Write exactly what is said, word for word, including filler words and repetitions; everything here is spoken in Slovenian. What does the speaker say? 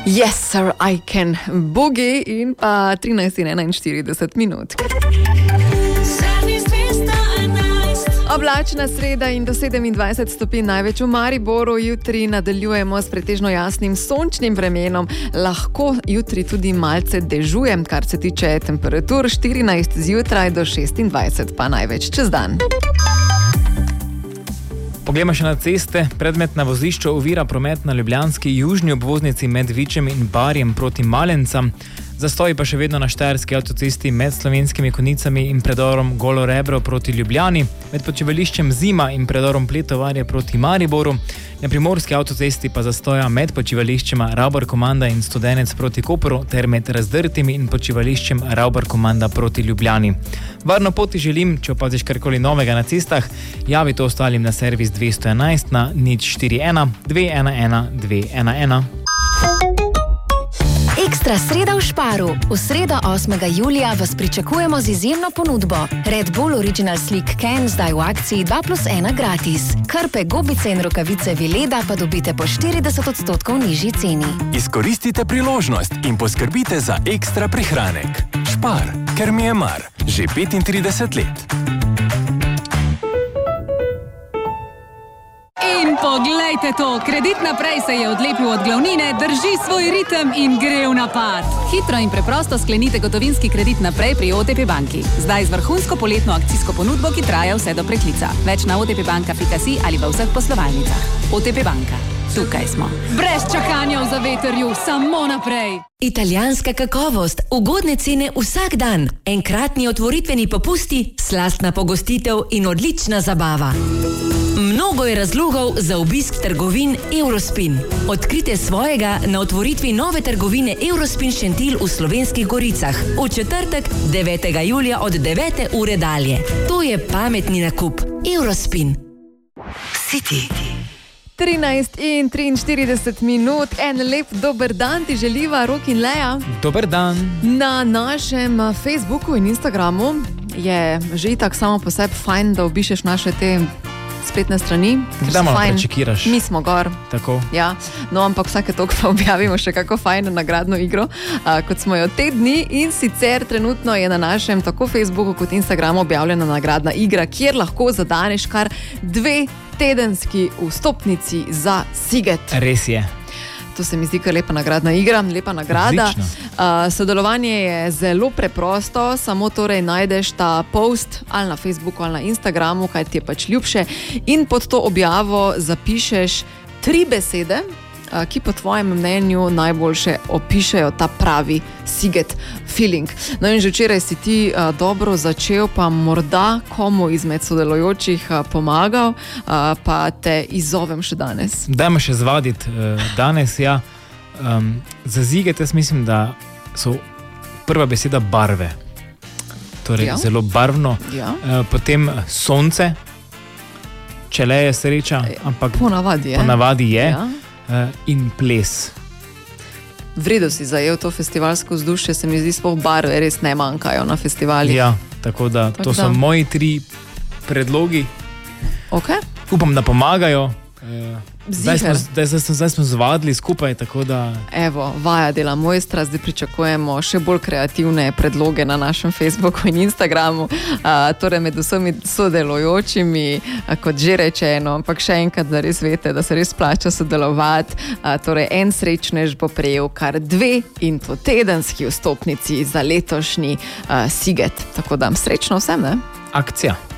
Yes, sir, I can boogie in pa trinajst in enainštirideset minut. Oblačna sreda in do sedemindvajset stopinj največ v Mariboru. Jutri nadaljujemo s pretežno jasnim sončnim vremenom. Lahko jutri tudi malce dežuje, kar se tiče temperatur, štirinajst zjutraj do šestindvajset pa največ čez dan. Poglejmo še na ceste. Predmet na vozišču ovira promet na ljubljanski južni obvoznici med Vičem in Barjem proti Malencam. Zastoji pa še vedno na štajerski avtocesti med Slovenskimi Konjicami in predorom Golo Rebro proti Ljubljani, med počivališčem Zima in predorom Pletovarje proti Mariboru. Na primorski avtocesti pa zastoja med počivališčema Ravbar Komanda in Studenec proti Koperu ter med Razdrtimi in počivališčem Ravbar Komanda proti Ljubljani. Varno poti želim, če opaziš karkoli novega na cestah, javi to ostalim na servis dvesto enajst na nič štiri ena dve ena ena dve ena ena. Ekstra sreda v Šparu. V sredo osmega julija vas pričakujemo z izjemno ponudbo. Red Bull Original Slick Can zdaj v akciji dva plus ena gratis. Krpe, gobice in rokavice Vileda pa dobite po štirideset odstotkov nižji ceni. Izkoristite priložnost in poskrbite za ekstra prihranek. Špar, ker mi je mar. Že petintrideset let. In poglejte to, Kredit naprej se je odlepil od glavnine, drži svoj ritem in gre v napad. Hitro in preprosto sklenite gotovinski kredit naprej pri O T P banki. Zdaj z vrhunsko poletno akcijsko ponudbo, ki traja vse do preklica. Več na otpbanka pika si ali v vseh poslovalnicah. O T P banka. Tukaj smo. Brez čakanja v zavetrju, samo naprej. Italijanska kakovost, ugodne cene vsak dan, enkratni otvoritveni popusti, slastna pogostitev in odlična zabava. Mnogo je razlogov za obisk trgovin Eurospin. Odkrite svojega na otvoritvi nove trgovine Eurospin Šentilj v Slovenskih Goricah v četrtek devetega julija od devete ure dalje. To je pametni nakup. Eurospin. City. trinajst in triinštirideset minut, en lep dober dan ti želiva Rok in Leja. Dober dan. Na našem Facebooku in Instagramu je že itak samo po sebi fajn, da obišeš naše te spletne strani. Da malo prečekiraš. Mi smo gor. Tako. Ja, no, ampak vsake toliko pa objavimo še kako fajno nagradno igro, a, kot smo jo te dni, in sicer trenutno je na našem tako Facebooku kot Instagramu objavljena nagradna igra, kjer lahko zadaneš kar dve tedenski vstopnici za Siget. Res je. To se mi zdi kar lepa nagradna igra, lepa nagrada. Uh, sodelovanje je zelo preprosto, samo torej najdeš ta post ali na Facebooku ali na Instagramu, kaj ti je pač ljubše, in pod to objavo zapišeš tri besede, uh, ki po tvojem mnenju najboljše opišejo ta pravi Siget feeling. No in že včeraj si ti uh, dobro začel, pa morda komu izmed sodelujočih uh, pomagal, uh, pa te izzovem še danes. Dajmo še zvaditi uh, danes, ja. Um, za Siget jaz mislim, da so prva beseda barve. Torej ja. Zelo barvno. Ja. Uh, potem sonce, čele je sreča, ampak ponavadi je. Ponavadi je. Ja. Uh, in ples. Vredo si zajel to festivalsko vzdušje, se mi zdi, sploh barve res ne manjkajo na festivalih. Ja, tako da tako to da. So moji tri predlogi. Okay. Upam, da pomagajo. Zdaj smo, zdaj, zdaj, zdaj smo zvadili skupaj, tako da... Evo, vaja dela mojstra, zdaj pričakujemo še bolj kreativne predloge na našem Facebooku in Instagramu, a, torej med vsemi sodelujočimi, a, kot že rečeno, ampak še enkrat, da res vete, da se res plača sodelovati, a, torej en srečnež bo prejel kar dve in to tedenski vstopnici za letošnji a, Siget, tako da srečno vsem, ne? Akcija.